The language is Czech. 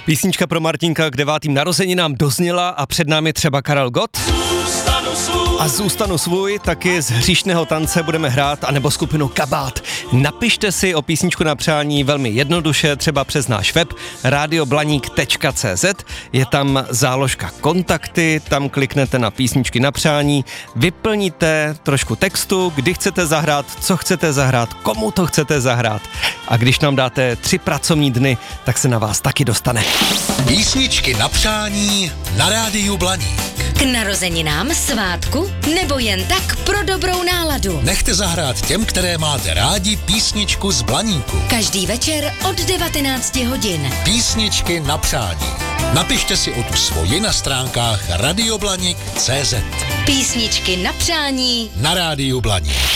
Písnička pro Martinka k 9. narozeninám dozněla a před námi třeba Karel Gott. A Zůstanu svůj, taky z Hříšného tance budeme hrát, anebo skupinu Kabát. Napište si o písničku na přání velmi jednoduše, třeba přes náš web radioblaník.cz. Je tam záložka kontakty, tam kliknete na písničky na přání, vyplníte trošku textu, kdy chcete zahrát, co chcete zahrát, komu to chcete zahrát. A když nám dáte 3 pracovní dny, tak se na vás taky dostane. Písničky na přání na Rádiu Blaník. K narozeninám, svátku nebo jen tak pro dobrou náladu. Nechte zahrát těm, které máte rádi, písničku z Blaníku. Každý večer od 19 hodin. Písničky na přání. Napište si o tu svoji na stránkách radioblanik.cz. Písničky na přání Na Rádiu Blaník.